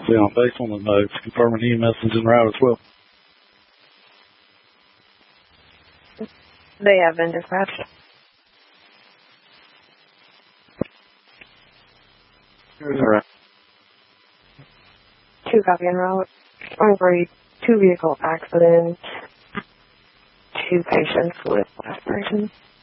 Yeah, based on the notes, confirming EMS is en route as well. They have been dispatched. All right. 2 copy en route. Over 2 vehicle accident. 2 patients with aspiration.